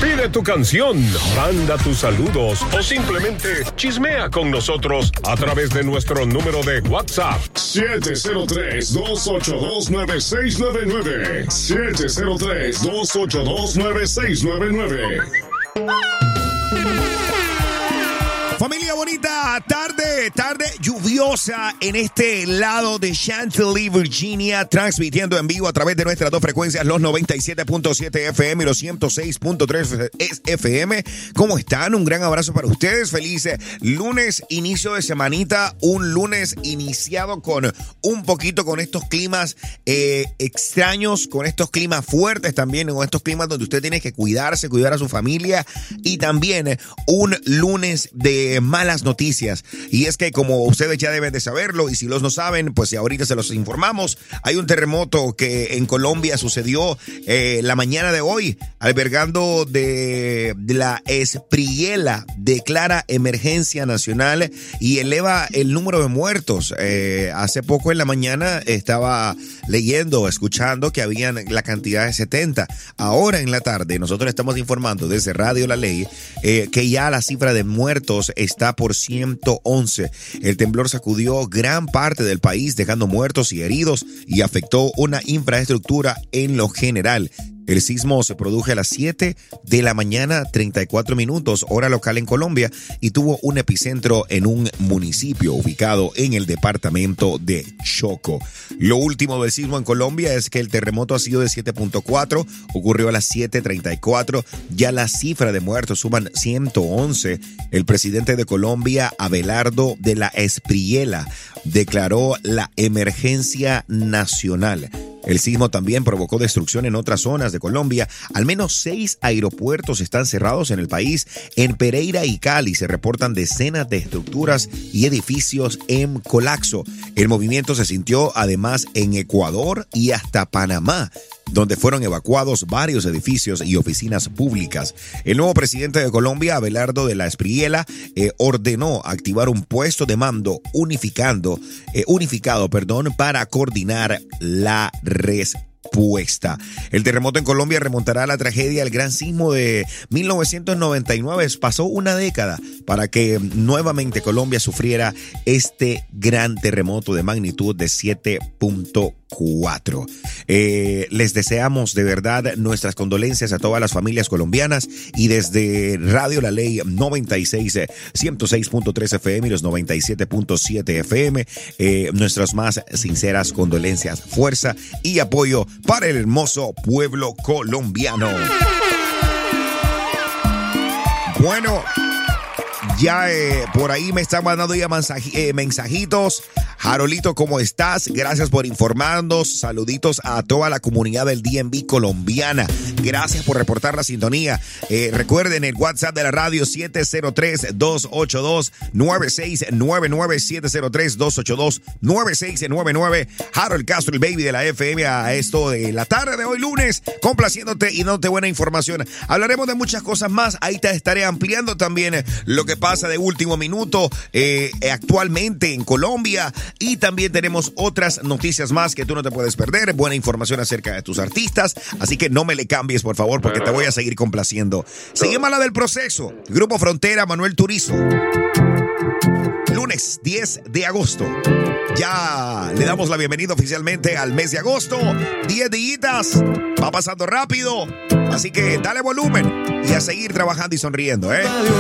Pide tu canción, manda tus saludos o simplemente chismea con nosotros a través de nuestro número de WhatsApp. 703-282-9699. 703-282-9699. Familia bonita, tarde lluviosa en este lado de Chantilly, Virginia, transmitiendo en vivo a través de nuestras dos frecuencias, los 97.7 FM y los 106.3 FM. ¿Cómo están? Un gran abrazo para ustedes. Feliz lunes, inicio de semanita, un lunes iniciado con estos climas extraños, con estos climas fuertes también, con estos climas donde usted tiene que cuidarse, cuidar a su familia, y también un lunes de malas noticias. Y es que, como ustedes ya deben de saberlo, y si los no saben, pues ahorita se los informamos, hay un terremoto que en Colombia sucedió la mañana de hoy, albergando de la Espriella, declara emergencia nacional y eleva el número de muertos. Hace poco en la mañana estaba leyendo, escuchando que habían la cantidad de 70. Ahora en la tarde nosotros estamos informando desde Radio La Ley que ya la cifra de muertos está por 111. El temblor sacudió gran parte del país, dejando muertos y heridos, y afectó una infraestructura en lo general. El sismo se produjo a las 7 de la mañana, 34 minutos, hora local en Colombia, y tuvo un epicentro en un municipio ubicado en el departamento de Chocó. Lo último del sismo en Colombia es que el terremoto ha sido de 7.4, ocurrió a las 7:34, ya la cifra de muertos suman 111. El presidente de Colombia, Abelardo de la Espriella, declaró la emergencia nacional. El sismo también provocó destrucción en otras zonas de Colombia. Al menos 6 aeropuertos están cerrados en el país. En Pereira y Cali se reportan decenas de estructuras y edificios en colapso. El movimiento se sintió además en Ecuador y hasta Panamá, donde fueron evacuados varios edificios y oficinas públicas. El nuevo presidente de Colombia, Abelardo de la Espriella, ordenó activar un puesto de mando unificado para coordinar la respuesta. El terremoto en Colombia remontará a la tragedia del gran sismo de 1999. Pasó una década para que nuevamente Colombia sufriera este gran terremoto de magnitud de 7.4. Les deseamos de verdad nuestras condolencias a todas las familias colombianas, y desde Radio La Ley 106.3 FM y los 97.7 FM, nuestras más sinceras condolencias, fuerza y apoyo para el hermoso pueblo colombiano. Bueno, ya por ahí me están mandando ya mensajitos. Jarolito, ¿cómo estás? Gracias por informarnos. Saluditos a toda la comunidad del DMV colombiana. Gracias por reportar la sintonía. Recuerden el WhatsApp de la radio 703-282-9699, 703-282-9699. Harold Castro, el baby de la FM, a esto de la tarde de hoy lunes, complaciéndote y dándote buena información. Hablaremos de muchas cosas más. Ahí te estaré ampliando también lo que pasa de último minuto actualmente en Colombia. Y también tenemos otras noticias más que tú no te puedes perder. Buena información acerca de tus artistas. Así que no me le cambies, por favor, porque te voy a seguir complaciendo. Seguimos a la del proceso. Grupo Frontera, Manuel Turizo. Lunes 10 de agosto. Ya le damos la bienvenida oficialmente al mes de agosto. 10 días. Va pasando rápido. Así que dale volumen y a seguir trabajando y sonriendo, ¿eh?